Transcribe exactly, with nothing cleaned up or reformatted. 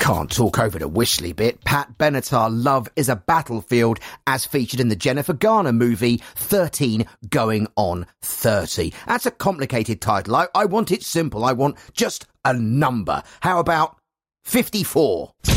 Can't talk over the whistly bit. Pat Benatar, Love is a Battlefield, as featured in the Jennifer Garner movie thirteen going on thirty. That's a complicated title. I, I want it simple. I want just a number. How about fifty-four?